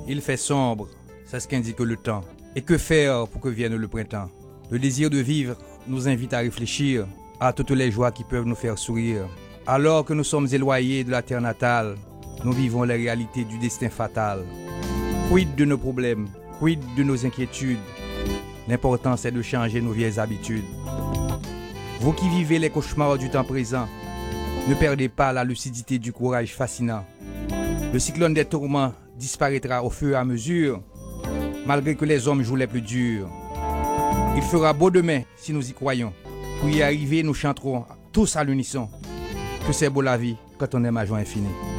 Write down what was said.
Il fait sombre, c'est ce qu'indique le temps. Et que faire pour que vienne le printemps? Le désir de vivre nous invite à réfléchir à toutes les joies qui peuvent nous faire sourire. Alors que nous sommes éloignés de la terre natale, nous vivons les réalités du destin fatal. Quid de nos problèmes? Quid de nos inquiétudes? L'important c'est de changer nos vieilles habitudes. Vous qui vivez les cauchemars du temps présent, ne perdez pas la lucidité du courage fascinant. Le cyclone des tourments disparaîtra au fur et à mesure, malgré que les hommes jouent les plus durs. Il fera beau demain si nous y croyons. Pour y arriver, nous chanterons tous à l'unisson que c'est beau la vie quand on aime à joie infinie.